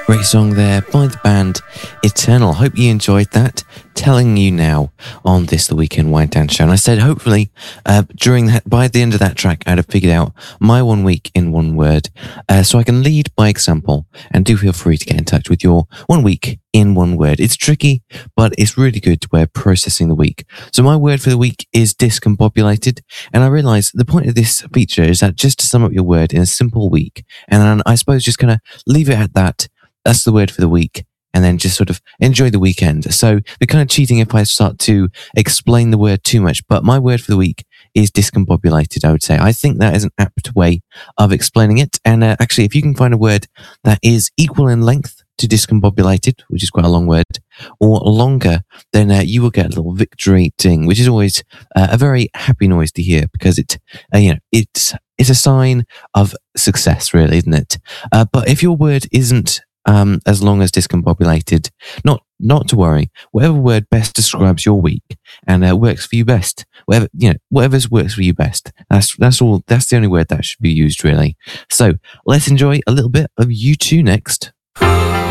Great song there by the band Eternal. Hope you enjoyed that. Telling you now on this The Weekend Wind Down Show. And I said hopefully by the end of that track, I'd have figured out my 1 week in one word. So I can lead by example, and do feel free to get in touch with your 1 week in one word. It's tricky, but it's really good to processing the week. So my word for the week is discombobulated. And I realize the point of this feature is that just to sum up your word in a simple week, and then I suppose just kind of leave it at that. That's the word for the week. And then just sort of enjoy the weekend. So they're kind of cheating if I start to explain the word too much. But my word for the week is discombobulated, I would say. I think that is an apt way of explaining it. And actually, if you can find a word that is equal in length to discombobulated, which is quite a long word, or longer, then you will get a little victory ding, which is always a very happy noise to hear, because it's a sign of success, really, isn't it? But if your word isn't as long as discombobulated, not to worry. Whatever word best describes your week and works for you best, whatever works for you best. That's all. That's the only word that should be used, really. So let's enjoy a little bit of U2 next.